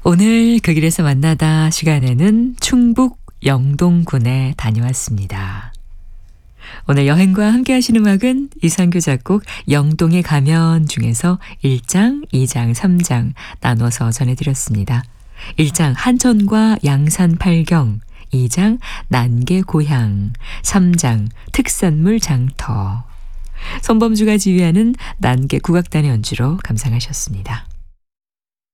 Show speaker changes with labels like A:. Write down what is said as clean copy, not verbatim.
A: 오늘 그 길에서 만나다 시간에는 충북 영동군에 다녀왔습니다. 오늘 여행과 함께 하신 음악은 이상규 작곡 영동에 가면 중에서 1장, 2장, 3장 나눠서 전해드렸습니다. 1장 한천과 양산 팔경, 2장 난계 고향, 3장 특산물 장터. 손범주가 지휘하는 난계 국악단의 연주로 감상하셨습니다.